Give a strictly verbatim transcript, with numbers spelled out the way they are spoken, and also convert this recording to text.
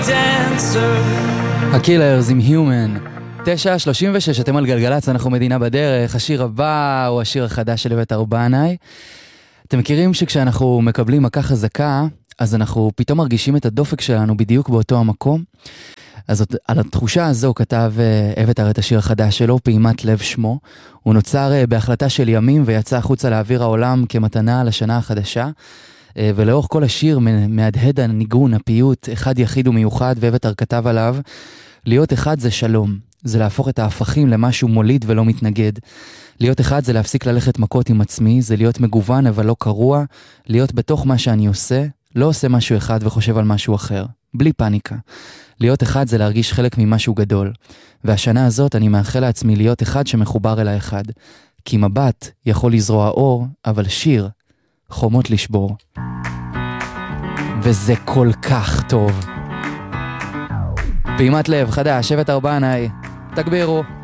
הקילרס עם Human. תשע שלושים ושש, אתם על גלגלץ, אנחנו מדינה בדרך. השיר הבא הוא השיר החדש של אביתר בנאי. אתם מכירים שכשאנחנו מקבלים מכה חזקה, אז אנחנו פתאום מרגישים את הדופק שלנו בדיוק באותו המקום. אז על התחושה הזו כתב אביתר את השיר החדש שלו, פעימת לב שמו. הוא נוצר בהחלטה של ימים ויצא החוצה לאוויר העולם כמתנה לשנה החדשה. ולאורך כל השיר מהדהד הניגון, הפיוט, אחד יחיד ומיוחד, ואביתר כתב עליו, להיות אחד זה שלום, זה להפוך את ההפכים למשהו מוליד ולא מתנגד. להיות אחד זה להפסיק ללכת מכות עם עצמי, זה להיות מגוון אבל לא קרוע, להיות בתוך מה שאני עושה, לא עושה משהו אחד וחושב על משהו אחר, בלי פאניקה. להיות אחד זה להרגיש חלק ממשהו גדול, והשנה הזאת אני מאחל לעצמי להיות אחד שמחובר אל האחד, כי מבט יכול לזרוע אור, אבל שיר חומות לשבור. וזה כל כך טוב. פעימת לב חדש, אביתר בנאי, תגבירו.